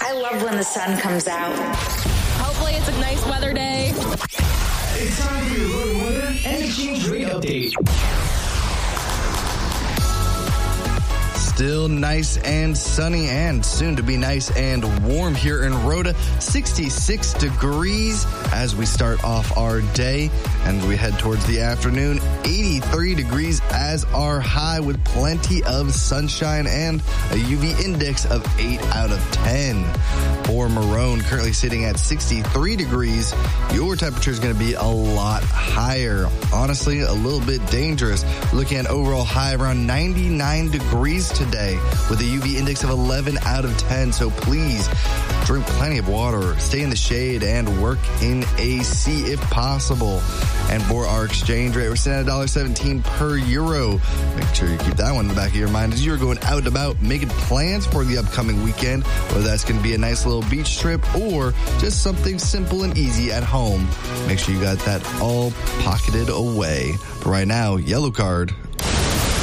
I love when the sun comes out. Hopefully it's a nice weather day. It's time for your road weather and exchange rate update. Still nice and sunny and soon to be nice and warm here in Rhoda. 66 degrees as we start off our day and we head towards the afternoon. 83 degrees as our high with plenty of sunshine and a UV index of 8 out of 10. For Marone, currently sitting at 63 degrees. Your temperature is going to be a lot higher. Honestly, a little bit dangerous. We're looking at overall high around 99 degrees today with a UV index of 11 out of 10. So please drink plenty of water, stay in the shade, and work in AC if possible. And for our exchange rate, we're sitting at $1.17 per euro. Make sure you keep that one in the back of your mind as you're going out and about making plans for the upcoming weekend, whether that's going to be a nice little beach trip or just something simple and easy at home. Make sure you got that all pocketed away. But right now, Yellow Card